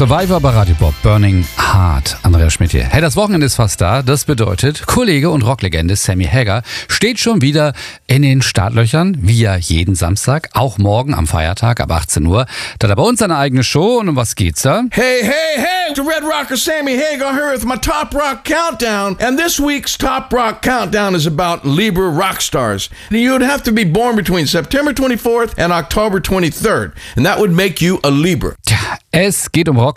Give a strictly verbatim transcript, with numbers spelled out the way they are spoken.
Survivor bei Radio Bob, Burning Heart. Andreas Schmidt hier. Hey, das Wochenende ist fast da. Das bedeutet, Kollege und Rocklegende Sammy Hagar steht schon wieder in den Startlöchern, wie ja jeden Samstag, auch morgen am Feiertag ab achtzehn Uhr. Da hat er bei uns seine eigene Show. Und um was geht's da? Hey, hey, hey, the Red Rocker Sammy Hagar here with my Top Rock Countdown. And this week's Top Rock Countdown is about Libra rock stars. You would have to be born between September twenty-fourth and October twenty-third. And that would make you a Libra. Tja, es geht um Rock